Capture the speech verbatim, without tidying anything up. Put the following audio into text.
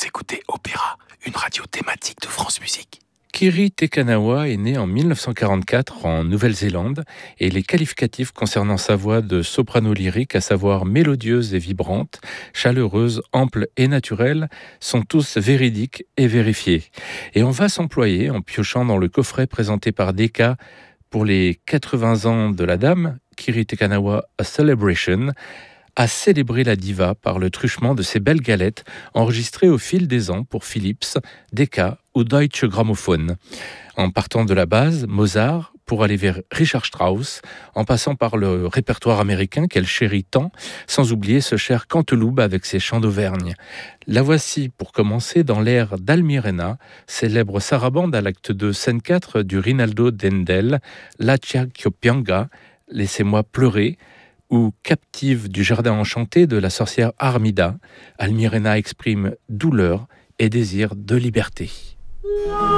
Vous écoutez Opéra, une radio thématique de France Musique. Kiri Te Kanawa est né en mille neuf cent quarante-quatre en Nouvelle-Zélande et les qualificatifs concernant sa voix de soprano lyrique, à savoir mélodieuse et vibrante, chaleureuse, ample et naturelle, sont tous véridiques et vérifiés. Et on va s'employer, en piochant dans le coffret présenté par Decca pour les quatre-vingts ans de la dame, Kiri Te Kanawa A Celebration, à célébrer la diva par le truchement de ses belles galettes enregistrées au fil des ans pour Philips, Decca ou Deutsche Grammophon. En partant de la base, Mozart, pour aller vers Richard Strauss, en passant par le répertoire américain qu'elle chérit tant, sans oublier ce cher Canteloube avec ses chants d'Auvergne. La voici, pour commencer, dans l'air d'Almirena, célèbre sarabande à l'acte deux, scène quatre du Rinaldo d'Endel, La Ciacchiopianga, Laissez-moi pleurer, ou captive du jardin enchanté de la sorcière Armida, Almirena exprime douleur et désir de liberté.